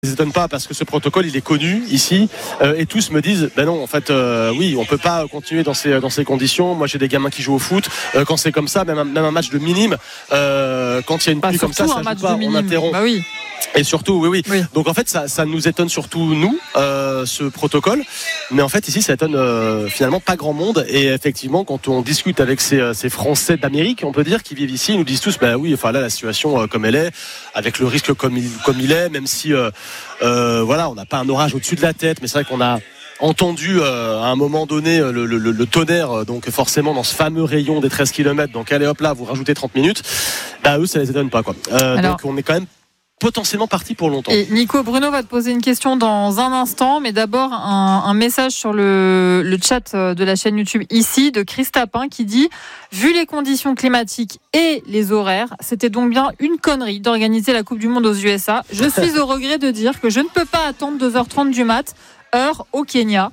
étonne pas parce que ce protocole il est connu ici et tous me disent ben non en fait oui on peut pas continuer dans ces conditions. Moi j'ai des gamins qui jouent au foot quand c'est comme ça, même un match de minime quand il y a une pluie comme ça joue pas, on interrompt. Bah oui. Et surtout oui. Donc en fait ça nous étonne surtout nous ce protocole, mais en fait ici ça étonne finalement pas grand monde. Et effectivement quand on discute avec ces Français d'Amérique, on peut dire, qui vivent ici, ils nous disent tous bah oui, enfin là la situation comme elle est, avec le risque comme il est, même si voilà, on n'a pas un orage au-dessus de la tête, mais c'est vrai qu'on a entendu à un moment donné le tonnerre, donc forcément dans ce fameux rayon des 13 km, donc allez hop là vous rajoutez 30 minutes, bah eux ça les étonne pas quoi. Donc on est quand même potentiellement parti pour longtemps. Et Nico, Bruno va te poser une question dans un instant, mais d'abord un message sur le chat de la chaîne YouTube ici de Chris Tapin qui dit: vu les conditions climatiques et les horaires, c'était donc bien une connerie d'organiser la Coupe du Monde aux USA. Je suis au regret de dire que je ne peux pas attendre 2h30 du mat, heure au Kenya.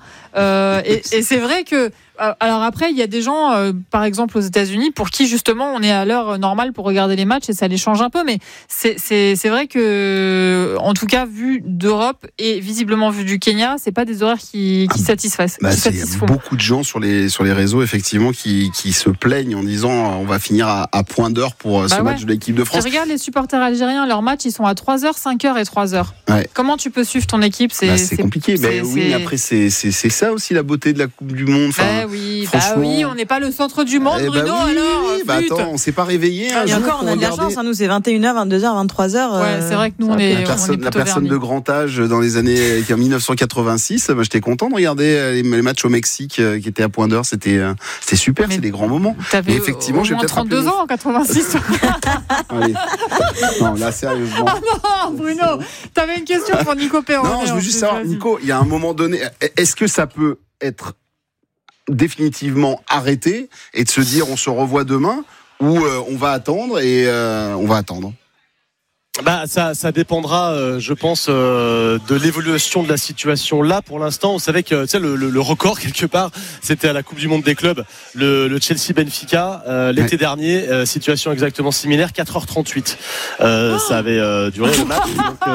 Et c'est vrai que alors après, il y a des gens, par exemple aux États-Unis, pour qui justement on est à l'heure normale pour regarder les matchs et ça les change un peu. Mais c'est vrai que, en tout cas, vu d'Europe et visiblement vu du Kenya, c'est pas des horaires qui satisfassent. Il y a beaucoup de gens sur les réseaux effectivement qui se plaignent en disant on va finir à point d'heure pour ce match de l'équipe de France. Je regarde les supporters algériens, leurs matchs ils sont à 3h, 5h et 3h. Ouais. Comment tu peux suivre ton équipe? C'est compliqué. Mais après c'est ça aussi la beauté de la Coupe du Monde. Oui, on n'est pas le centre du monde, Bruno. Attends, on s'est pas réveillé. Et encore, on a de la chance. Nous, c'est 21h, 22h, 23h. Ouais, c'est vrai que nous, on est la personne de grand âge dans les années 1986. Moi, j'étais content de regarder les matchs au Mexique qui étaient à point d'heure. C'était super. C'est des grands moments. Mais effectivement, j'ai peut-être 32 ans en 86. Allez. Non, là, sérieusement. Ah non, Bruno, t'avais une question pour Nico Perron. Non, je veux juste savoir, Nico, il y a un moment donné, est-ce que ça peut être définitivement arrêté et de se dire on se revoit demain, ou on va attendre et on va attendre? Bah ça dépendra, je pense, de l'évolution de la situation. Là, pour l'instant, on savait que le record quelque part, c'était à la Coupe du Monde des clubs, le Chelsea Benfica l'été dernier, situation exactement similaire, 4h38. Ça avait duré le match.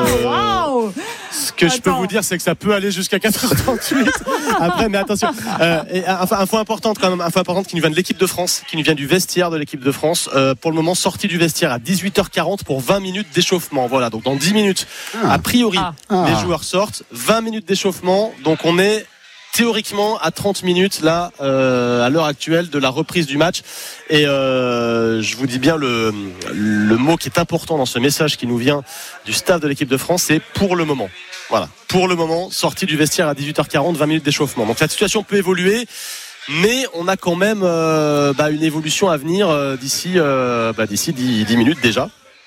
Donc, ce que je peux vous dire, c'est que ça peut aller jusqu'à 4h38. Après, mais attention. Info importante quand même, info importante qui nous vient de l'équipe de France, qui nous vient du vestiaire de l'équipe de France. Pour le moment, sortie du vestiaire à 18h40 pour 20 minutes d'échauffement. Voilà, donc dans 10 minutes, a priori, les joueurs sortent. 20 minutes d'échauffement, donc on est théoriquement à 30 minutes là à l'heure actuelle de la reprise du match. Et je vous dis bien le mot qui est important dans ce message qui nous vient du staff de l'équipe de France, c'est pour le moment. Voilà, pour le moment, sortie du vestiaire à 18h40, 20 minutes d'échauffement. Donc la situation peut évoluer, mais on a quand même une évolution à venir d'ici 10 minutes déjà.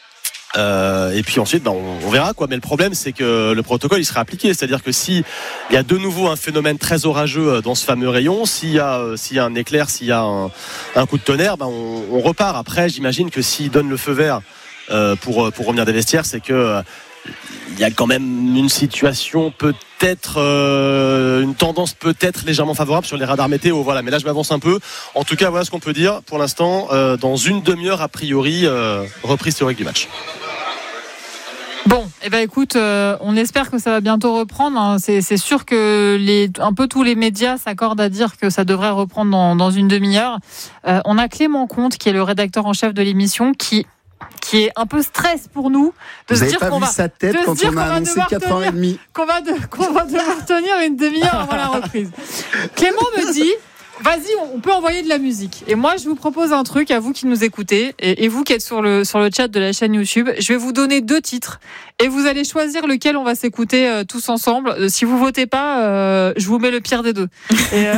Et puis ensuite on verra quoi, mais le problème c'est que le protocole il sera appliqué, c'est-à-dire que si il y a de nouveau un phénomène très orageux dans ce fameux rayon, s'il y a un éclair, s'il y a un coup de tonnerre, on repart. Après j'imagine que s'il donne le feu vert pour revenir des vestiaires, c'est que il y a quand même une situation peut-être une tendance peut-être légèrement favorable sur les radars météo, voilà, mais là je m'avance un peu. En tout cas voilà ce qu'on peut dire pour l'instant, dans une demi-heure a priori, reprise théorique du match. Bon, écoute, on espère que ça va bientôt reprendre. Hein. C'est sûr que un peu tous les médias s'accordent à dire que ça devrait reprendre dans une demi-heure. On a Clément Comte, qui est le rédacteur en chef de l'émission, qui est un peu stress pour nous de vous se dire qu'on va sa tête quand on a annoncé 4h30 qu'on va devoir tenir une demi-heure avant la reprise. Clément me dit: vas-y, on peut envoyer de la musique. Et moi, je vous propose un truc à vous qui nous écoutez et vous qui êtes sur le chat de la chaîne YouTube. Je vais vous donner 2 titres et vous allez choisir lequel on va s'écouter tous ensemble. Si vous votez pas, je vous mets le pire des 2. Et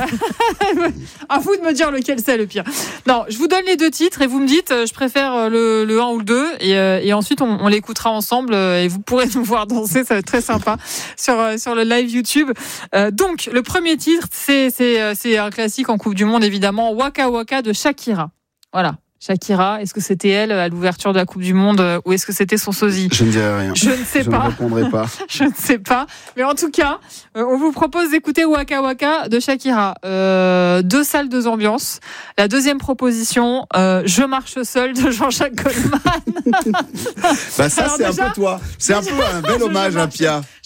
à vous de me dire lequel c'est le pire. Non, je vous donne les 2 titres et vous me dites je préfère le 1 ou le 2 et ensuite on l'écoutera ensemble et vous pourrez nous voir danser, ça va être très sympa sur le live YouTube. Donc le premier titre, c'est un classique en Coupe du Monde évidemment, Waka Waka de Shakira. Voilà. Shakira, est-ce que c'était elle à l'ouverture de la Coupe du Monde ou est-ce que c'était son sosie ? Je ne dirai rien. Je ne sais pas. Je ne répondrai pas. Je ne sais pas. Mais en tout cas, on vous propose d'écouter Waka Waka de Shakira. 2 salles, 2 ambiances. La deuxième proposition, Je marche seul de Jean-Jacques Goldman. Ça, alors c'est déjà, un peu toi. C'est un peu un bel hommage à Pia.